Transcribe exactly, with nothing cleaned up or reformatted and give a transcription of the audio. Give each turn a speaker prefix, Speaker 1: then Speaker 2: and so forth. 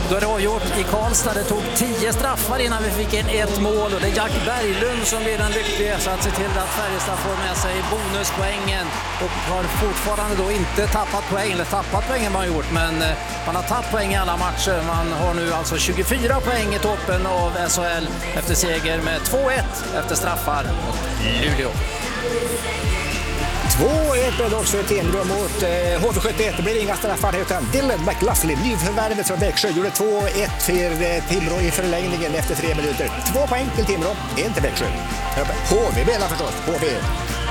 Speaker 1: Då är det avgjort i Karlstad. Det tog tio straffar innan vi fick in ett mål och det är Jack Berglund som blir den lyckliga så att se till att Färjestad får med sig bonuspoängen och har fortfarande då inte tappat poäng, eller tappat poängen man har gjort, men man har tappat poäng i alla matcher. Man har nu alltså tjugofyra poäng i toppen av S H L efter seger med två ett efter straffar mot Luleå.
Speaker 2: två ett blev det också i Timrå mot eh, H V sjuttioett. Det blir inga straffar utan Dylan McLaughlin, nyförvärvet från Växjö, gjorde två ett för eh, Timrå i förlängningen efter tre minuter. Två poäng till Timrå, en till Växjö. H V menar förstås, H V.